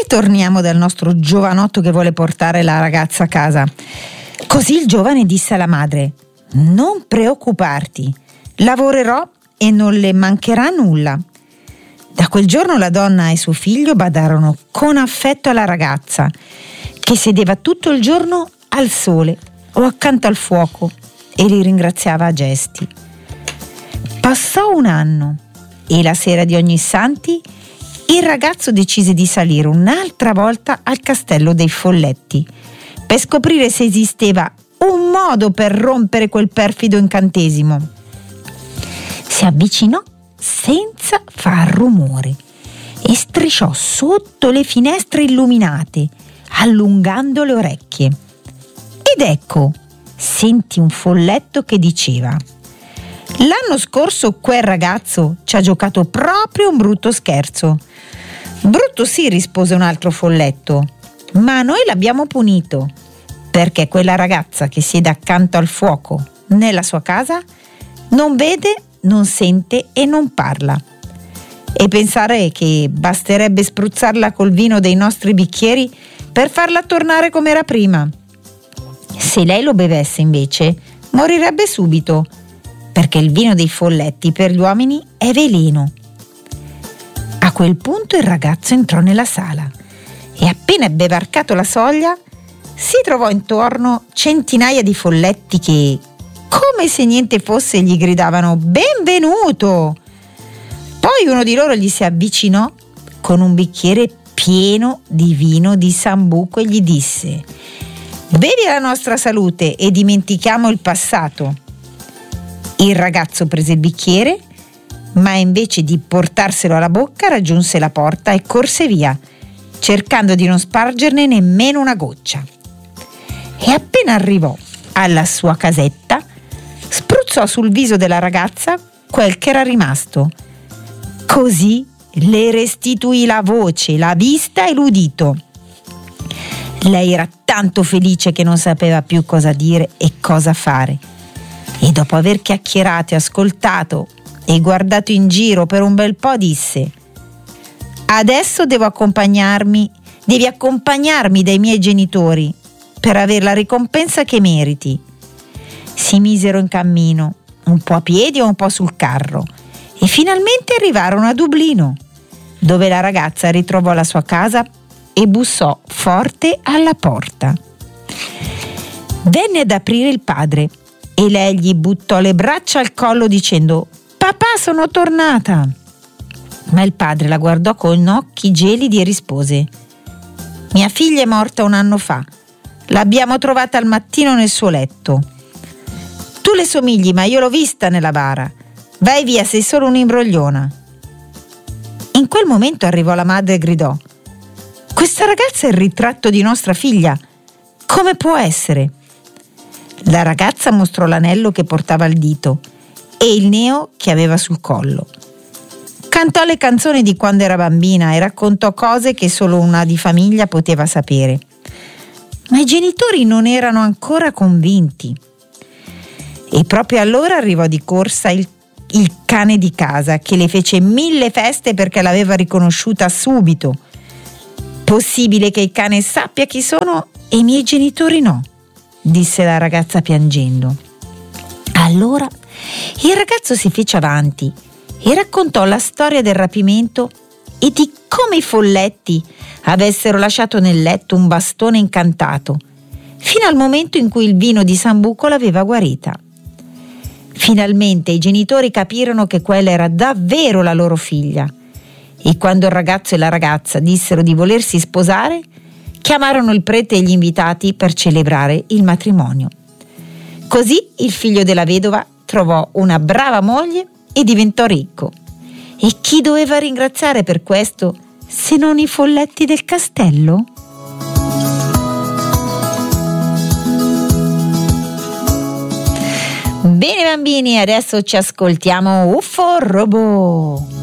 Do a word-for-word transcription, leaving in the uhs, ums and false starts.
E torniamo dal nostro giovanotto che vuole portare la ragazza a casa. Così il giovane disse alla madre: non preoccuparti, lavorerò e non le mancherà nulla. Da quel giorno la donna e suo figlio badarono con affetto alla ragazza, che sedeva tutto il giorno al sole o accanto al fuoco e li ringraziava a gesti. Passò un anno e la sera di Ognissanti il ragazzo decise di salire un'altra volta al castello dei Folletti per scoprire se esisteva un modo per rompere quel perfido incantesimo. Si avvicinò senza far rumore e strisciò sotto le finestre illuminate, allungando le orecchie. Ed ecco, sentì un folletto che diceva: l'anno scorso quel ragazzo ci ha giocato proprio un brutto scherzo. Brutto sì, rispose un altro folletto, ma noi l'abbiamo punito, perché quella ragazza che siede accanto al fuoco nella sua casa non vede, non sente e non parla. E pensare che basterebbe spruzzarla col vino dei nostri bicchieri per farla tornare come era prima. Se lei lo bevesse invece, morirebbe subito, perché il vino dei Folletti per gli uomini è veleno. A quel punto il ragazzo entrò nella sala e appena ebbe varcato la soglia si trovò intorno centinaia di folletti che, come se niente fosse, gli gridavano benvenuto. Poi uno di loro gli si avvicinò con un bicchiere pieno di vino di Sambuco e gli disse: bevi alla nostra salute e dimentichiamo il passato. Il ragazzo prese il bicchiere, ma invece di portarselo alla bocca raggiunse la porta e corse via, cercando di non spargerne nemmeno una goccia. E appena arrivò alla sua casetta, spruzzò sul viso della ragazza quel che era rimasto. Così le restituì la voce, la vista e l'udito. Lei era tanto felice che non sapeva più cosa dire e cosa fare. E dopo aver chiacchierato e ascoltato e guardato in giro per un bel po', disse: adesso devo accompagnarmi, devi accompagnarmi dai miei genitori per avere la ricompensa che meriti. Si misero in cammino, un po' a piedi o un po' sul carro, e finalmente arrivarono a Dublino, dove la ragazza ritrovò la sua casa e bussò forte alla porta. Venne ad aprire il padre e lei gli buttò le braccia al collo dicendo: papà, sono tornata. Ma il padre la guardò con occhi gelidi e rispose: mia figlia è morta un anno fa, l'abbiamo trovata al mattino nel suo letto. Tu le somigli, ma io l'ho vista nella bara. Vai via, sei solo un'imbrogliona. In quel momento arrivò la madre e gridò: questa ragazza è il ritratto di nostra figlia, come può essere? La ragazza mostrò l'anello che portava al dito e il neo che aveva sul collo. Cantò le canzoni di quando era bambina e raccontò cose che solo una di famiglia poteva sapere. Ma i genitori non erano ancora convinti. E proprio allora arrivò di corsa il, il cane di casa, che le fece mille feste perché l'aveva riconosciuta subito. Possibile che il cane sappia chi sono e i miei genitori no, disse la ragazza piangendo. Allora il ragazzo si fece avanti e raccontò la storia del rapimento e di come i folletti avessero lasciato nel letto un bastone incantato, fino al momento in cui il vino di Sambuco l'aveva guarita. Finalmente i genitori capirono che quella era davvero la loro figlia, e quando il ragazzo e la ragazza dissero di volersi sposare, chiamarono il prete e gli invitati per celebrare il matrimonio. Così il figlio della vedova trovò una brava moglie e diventò ricco. E chi doveva ringraziare per questo se non i folletti del castello? Bene bambini, adesso ci ascoltiamo Uffo Robot.